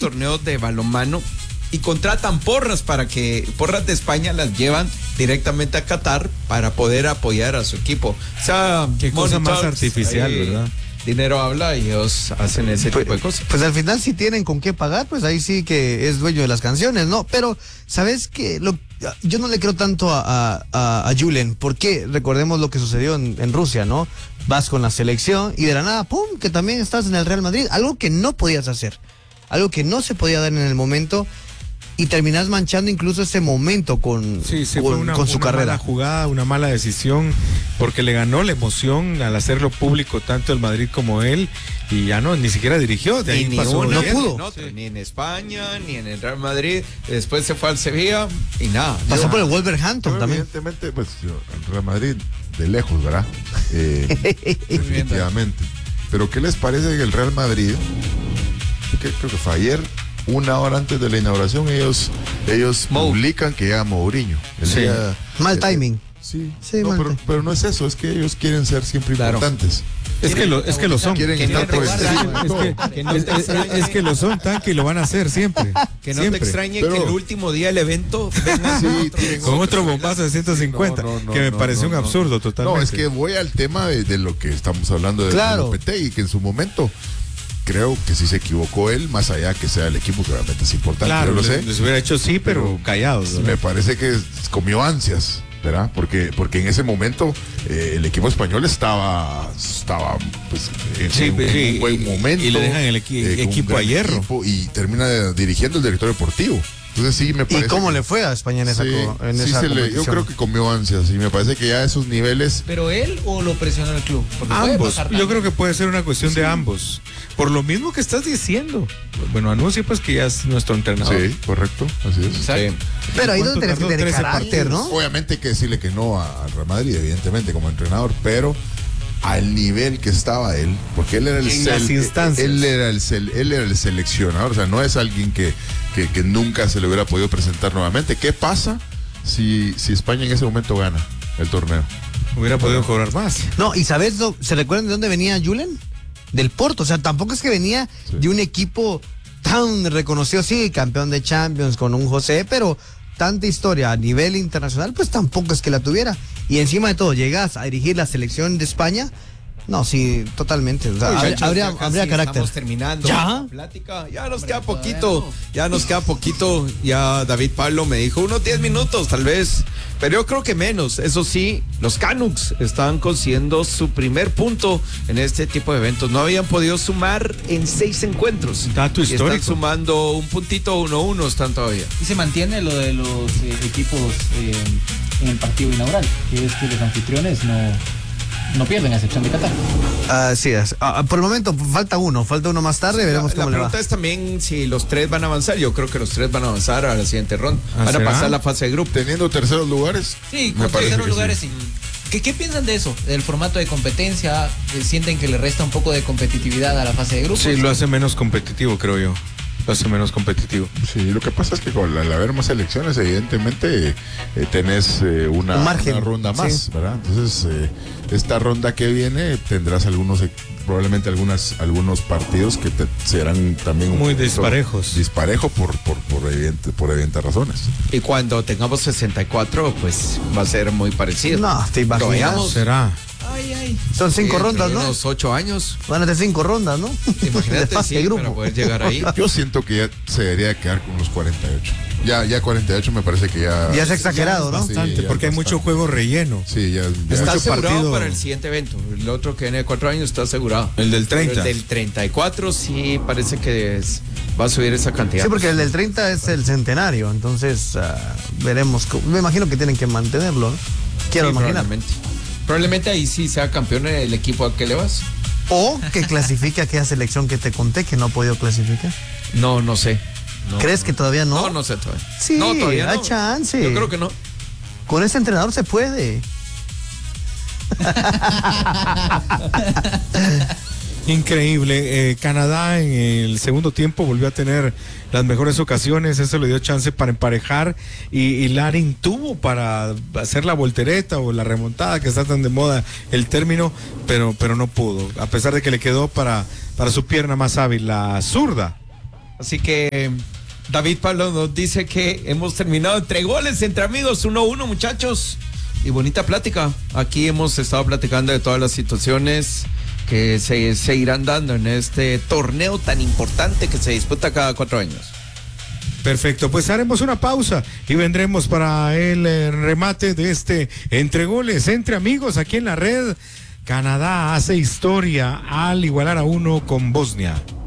torneos de balonmano y contratan porras porras de España las llevan directamente a Qatar para poder apoyar a su equipo. O sea, qué cosa más artificial, ¿verdad? Dinero habla y ellos hacen ese tipo de cosas. Pues al final si tienen con qué pagar, pues ahí sí que es dueño de las canciones, ¿no? Pero, ¿sabes qué? Yo no le creo tanto a Julen, porque recordemos lo que sucedió en Rusia, ¿no? Vas con la selección y de la nada, ¡pum!, que también estás en el Real Madrid, algo que no podías hacer, algo que no se podía dar en el momento, y terminás manchando incluso ese momento con su carrera. Mala jugada, una mala decisión, porque le ganó la emoción al hacerlo público tanto el Madrid como él, y ya no, ni siquiera dirigió, de ahí pasó. No pudo. Ni en España, ni en el Real Madrid, después se fue al Sevilla y nada. Pasó por el Wolverhampton también. Evidentemente, pues el Real Madrid de lejos, ¿verdad? Definitivamente. Pero ¿qué les parece que el Real Madrid, creo que fue ayer, una hora antes de la inauguración, ellos publican que llega Mourinho. Mal timing. Sí, no, pero no es eso, es que ellos quieren ser siempre importantes. Es que lo son. Quieren estar por es que lo son, Tanque, y lo van a hacer siempre. Que no te extrañe que el último día del evento venga con otro bombazo de 150, que me pareció un absurdo totalmente. No, es que voy al tema de lo que estamos hablando de Lopetegui, que en su momento creo que sí se equivocó él, más allá que sea el equipo, que realmente es importante. Claro, les hubiera hecho pero callados, ¿verdad? Me parece que comió ansias, ¿verdad? Porque en ese momento el equipo español estaba pues en un buen momento. Y le dejan el equipo a hierro. Y termina dirigiendo el director deportivo. Entonces sí me parece. ¿Y cómo le fue a España en esa competición? Yo creo que comió ansias y me parece que ya esos niveles. ¿Pero él o lo presionó el club? Porque ambos. Yo creo que puede ser una cuestión de ambos. Por lo mismo que estás diciendo. Bueno, anuncia pues que ya es nuestro entrenador. Sí, correcto, así es. Sí. Pero ahí donde tenés que tener carácter, ¿no? Obviamente hay que decirle que no al Real Madrid, evidentemente, como entrenador, pero al nivel que estaba él, porque él era él era el seleccionador, o sea, no es alguien que nunca se le hubiera podido presentar nuevamente. ¿Qué pasa si España en ese momento gana el torneo? Hubiera podido cobrar más. No, y ¿sabes? ¿Se recuerdan de dónde venía Julen? Del Porto, o sea, tampoco es que venía de un equipo tan reconocido, sí, campeón de Champions con un José, pero tanta historia a nivel internacional, pues tampoco es que la tuviera. Y encima de todo, llegas a dirigir la selección de España. No, sí, totalmente. O sea, habría carácter. Estamos terminando ¿Ya? la plática. Ya nos queda poquito. Ya David Pablo me dijo unos 10 minutos, tal vez. Pero yo creo que menos. Eso sí, los Canucks están consiguiendo su primer punto en este tipo de eventos. No habían podido sumar en 6 encuentros. Dato histórico. Están sumando un puntito, 1-1 están todavía. Y se mantiene lo de los equipos en el partido inaugural, que es que los anfitriones no pierden a excepción de Qatar. Así es. Por el momento falta uno más tarde, veremos cómo le va. La pregunta es también si los 3 van a avanzar. Yo creo que los 3 van a avanzar a la siguiente ronda. Van a pasar la fase de grupo. Teniendo terceros lugares. Sí, con terceros lugares sí. ¿Qué piensan de eso? Del formato de competencia, ¿sienten que le resta un poco de competitividad a la fase de grupos? Sí, lo hace menos competitivo, creo yo. Lo hace menos competitivo. Sí, lo que pasa es que al haber más elecciones, evidentemente tenés una ronda más, sí, ¿verdad? Entonces, esta ronda que viene tendrás probablemente algunos partidos que serán también muy disparejos. Disparejo por evidentes razones. Y cuando tengamos 64, pues va a ser muy parecido. No, te imaginas. Será. Son 5 rondas, ¿no? Unos 8 años. Van a ser 5 rondas, ¿no? Imagínate, de sí, grupo. para poder llegar ahí. Yo siento que ya se debería quedar con los 48. Ya 48 me parece que ya es exagerado, ¿no? Bastante, sí, porque hay mucho juego relleno. Sí, ya está asegurado para el siguiente evento. El otro que viene de 4 años está asegurado. El del 30. Pero el del 34 sí parece que va a subir esa cantidad. Sí, porque el del 30 es el centenario, entonces veremos. Me imagino que tienen que mantenerlo, ¿no? Quiero imaginar. Probablemente ahí sí sea campeón el equipo al que le vas. O que clasifique aquella selección que te conté que no ha podido clasificar. No sé. ¿Crees que todavía no? No sé todavía. Sí, no, todavía hay chance. Yo creo que no. Con ese entrenador se puede. Increíble. Canadá en el segundo tiempo volvió a tener las mejores ocasiones. Eso le dio chance para emparejar. Y Larin tuvo para hacer la voltereta o la remontada, que está tan de moda el término, pero no pudo. A pesar de que le quedó para su pierna más hábil, la zurda. Así que David Pablo nos dice que hemos terminado entre goles, entre amigos, 1-1, muchachos. Y bonita plática. Aquí hemos estado platicando de todas las situaciones que se irán dando en este torneo tan importante que se disputa cada 4 años. Perfecto, pues haremos una pausa y vendremos para el remate de este entre goles, entre amigos aquí en la red. Canadá hace historia al igualar a 1 con Bosnia.